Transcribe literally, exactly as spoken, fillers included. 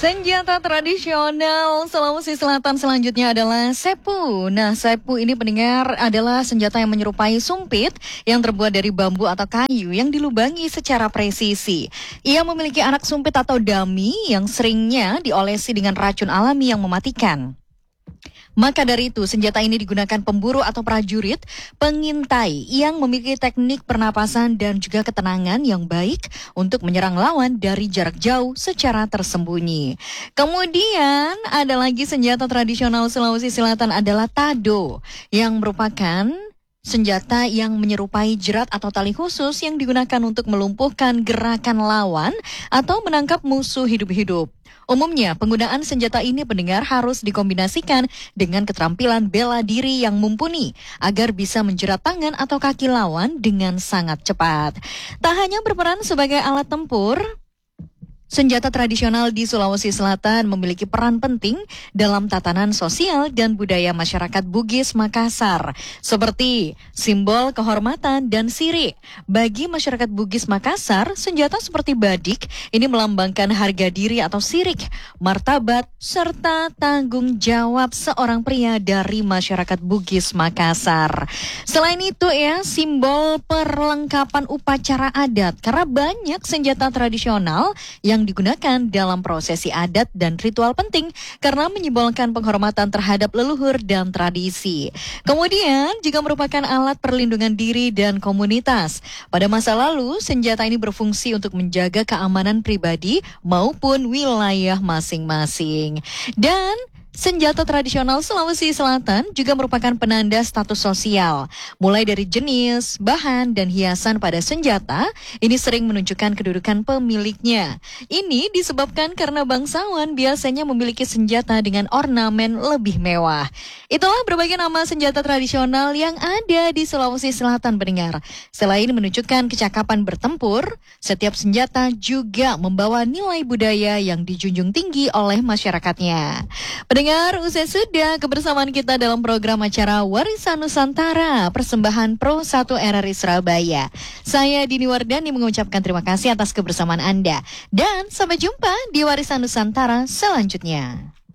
Senjata tradisional Sulawesi Selatan selanjutnya adalah sepu. Nah, sepu ini pendengar adalah senjata yang menyerupai sumpit yang terbuat dari bambu atau kayu yang dilubangi secara presisi. Ia memiliki anak sumpit atau dami yang seringnya diolesi dengan racun alami yang mematikan. Maka dari itu, senjata ini digunakan pemburu atau prajurit, pengintai yang memiliki teknik pernapasan dan juga ketenangan yang baik untuk menyerang lawan dari jarak jauh secara tersembunyi. Kemudian ada lagi senjata tradisional Sulawesi Selatan adalah tado, yang merupakan senjata yang menyerupai jerat atau tali khusus yang digunakan untuk melumpuhkan gerakan lawan atau menangkap musuh hidup-hidup. Umumnya, penggunaan senjata ini pendengar harus dikombinasikan dengan keterampilan bela diri yang mumpuni agar bisa menjerat tangan atau kaki lawan dengan sangat cepat. Tak hanya berperan sebagai alat tempur, senjata tradisional di Sulawesi Selatan memiliki peran penting dalam tatanan sosial dan budaya masyarakat Bugis Makassar, seperti simbol kehormatan dan sirik. Bagi masyarakat Bugis Makassar, senjata seperti badik ini melambangkan harga diri atau sirik, martabat, serta tanggung jawab seorang pria dari masyarakat Bugis Makassar. Selain itu ya, simbol perlengkapan upacara adat, karena banyak senjata tradisional yang yang digunakan dalam prosesi adat dan ritual penting karena menyimbolkan penghormatan terhadap leluhur dan tradisi. Kemudian juga merupakan alat perlindungan diri dan komunitas. Pada masa lalu, senjata ini berfungsi untuk menjaga keamanan pribadi maupun wilayah masing-masing. Dan senjata tradisional Sulawesi Selatan juga merupakan penanda status sosial. Mulai dari jenis, bahan, dan hiasan pada senjata, ini sering menunjukkan kedudukan pemiliknya. Ini disebabkan karena bangsawan biasanya memiliki senjata dengan ornamen lebih mewah. Itulah berbagai nama senjata tradisional yang ada di Sulawesi Selatan, pendengar. Selain menunjukkan kecakapan bertempur, setiap senjata juga membawa nilai budaya yang dijunjung tinggi oleh masyarakatnya. Pendengar, usai sudah kebersamaan kita dalam program acara Warisan Nusantara, persembahan Pro satu R R I Surabaya. Saya Dini Wardani mengucapkan terima kasih atas kebersamaan Anda. Dan sampai jumpa di Warisan Nusantara selanjutnya.